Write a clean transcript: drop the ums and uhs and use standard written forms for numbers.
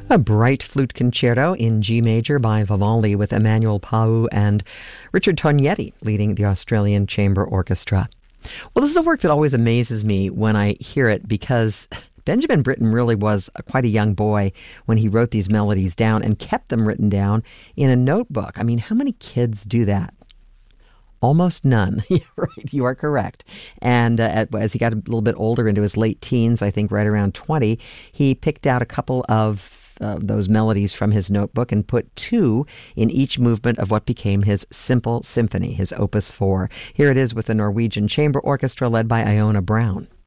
A bright flute concerto in G major by Vivaldi with Emmanuel Pau and Richard Tognetti leading the Australian Chamber Orchestra. Well, this is a work that always amazes me when I hear it because Benjamin Britten really was quite a young boy when he wrote these melodies down and kept them written down in a notebook. I mean, how many kids do that? Almost none. Yeah, right. You are correct. And as he got a little bit older, into his late teens, I think right around 20, he picked out a couple of those melodies from his notebook and put 2 in each movement of what became his Simple Symphony, his Opus 4. Here it is with the Norwegian Chamber Orchestra led by Iona Brown.